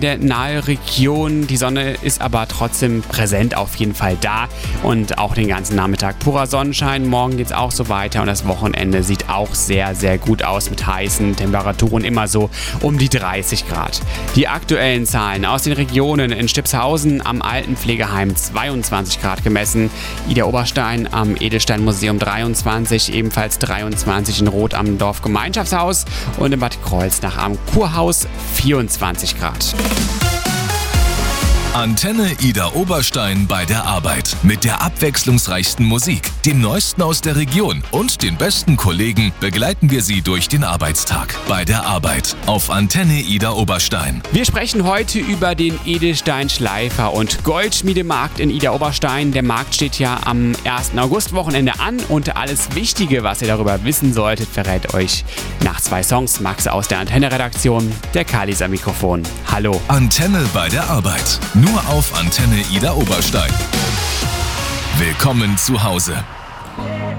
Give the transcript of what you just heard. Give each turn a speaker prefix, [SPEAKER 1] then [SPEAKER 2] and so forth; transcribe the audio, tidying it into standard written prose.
[SPEAKER 1] der Nahregion. Die Sonne ist aber trotzdem präsent auf jeden Fall da und auch den ganzen Nachmittag purer Sonnenschein. Morgen geht es auch so weiter und das Wochenende sieht auch sehr, sehr gut aus mit heißen Temperaturen, immer so um die 30 Grad. Die aktuellen Zahlen aus den Regionen: in Stipshausen am Altenpflegeheim 22 Grad gemessen, Idar-Oberstein am Edelsteinmuseum 23, ebenfalls 23 in Roth am Dorfgemeinschaftshaus und in Bad Kreuznach am Kurhaus 24 Grad.
[SPEAKER 2] Antenne Idar-Oberstein bei der Arbeit. Mit der abwechslungsreichsten Musik, dem Neuesten aus der Region und den besten Kollegen begleiten wir Sie durch den Arbeitstag. Bei der Arbeit auf Antenne Idar-Oberstein.
[SPEAKER 1] Wir sprechen heute über den Edelsteinschleifer- und Goldschmiedemarkt in Idar-Oberstein. Der Markt steht ja am 1. August-Wochenende an und alles Wichtige, was ihr darüber wissen solltet, verrät euch nach 2 Songs Max aus der Antenne-Redaktion. Der Kali ist am Mikrofon. Hallo.
[SPEAKER 2] Antenne bei der Arbeit. Nur auf Antenne Idar-Oberstein. Willkommen zu Hause.